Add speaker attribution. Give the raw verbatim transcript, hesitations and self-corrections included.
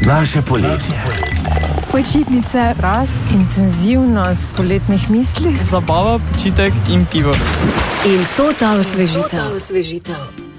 Speaker 1: Naše poletje.
Speaker 2: Počitnice, rast, intenzivnost poletnih misli,
Speaker 3: zabava, počitek in pivo.
Speaker 4: In to ta osvežitev.